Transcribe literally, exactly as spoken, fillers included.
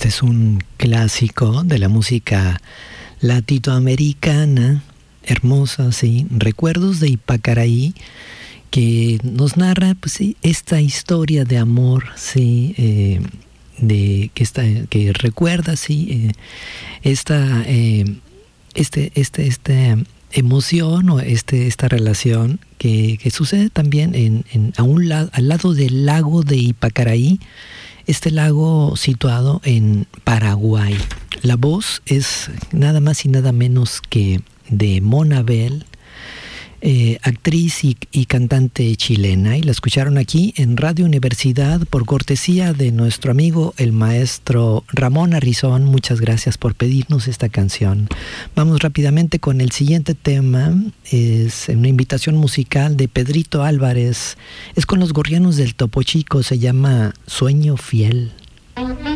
Este es un clásico de la música latinoamericana, hermosa, sí, Recuerdos de Ypacaraí, que nos narra, pues sí, esta historia de amor, sí, eh, de que está, que recuerda, sí, eh, esta, eh, este, este, esta emoción o este, esta relación que, que sucede también en, en, a un lado, al lado del lago de Ypacaraí, este lago situado en Paraguay. La voz es nada más y nada menos que de Mona Bell, eh, actriz y, y cantante chilena, y la escucharon aquí en Radio Universidad por cortesía de nuestro amigo el maestro Ramón Arrizón. Muchas gracias por pedirnos esta canción. Vamos rápidamente con el siguiente tema. Es una invitación musical de Pedrito Álvarez. Es con los Gorrianos del Topo Chico, se llama Sueño Fiel.